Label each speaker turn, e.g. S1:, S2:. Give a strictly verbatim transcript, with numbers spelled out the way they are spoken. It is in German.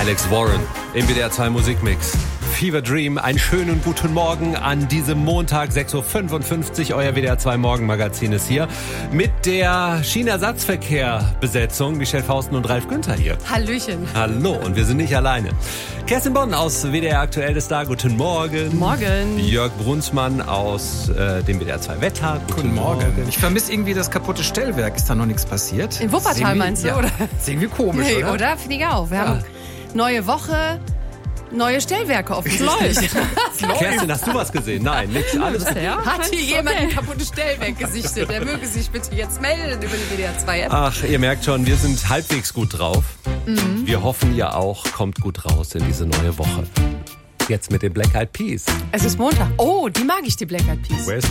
S1: Alex Warren im W D R zwei Musikmix. Fever Dream, einen schönen guten Morgen an diesem Montag, sechs Uhr fünfundfünfzig. Euer W D R zwei Morgenmagazin ist hier mit der Schienenersatzverkehr-Besetzung. Michelle Fausten und Ralf Günther hier.
S2: Hallöchen.
S1: Hallo, und wir sind nicht alleine. Kerstin Bonn aus W D R Aktuell ist da. Guten Morgen.
S2: Morgen.
S1: Jörg Brunsmann aus äh, dem W D R zwei Wetter.
S3: Guten, Guten Morgen. Morgen. Ich vermisse irgendwie das kaputte Stellwerk. Ist da noch nichts passiert?
S2: In Wuppertal meinst du,
S3: ja.
S2: oder?
S3: Ist irgendwie komisch,
S2: Nee,
S3: oder?
S2: oder? Finde ich auch. Wir
S3: Ja.
S2: haben neue Woche, neue Stellwerke offensichtlich.
S1: Kerstin, hast du was gesehen? Nein, nichts. Alles.
S2: Ja, hat hier jemand ein kaputtes Stellwerk gesichtet? Der möge sich bitte jetzt melden über die W D R zwei App.
S1: Ach, ihr merkt schon, wir sind halbwegs gut drauf. Mhm. Wir hoffen, ihr auch kommt gut raus in diese neue Woche. Jetzt mit den Black Eyed Peas.
S2: Es ist Montag. Oh, die mag ich, die Black Eyed Peas.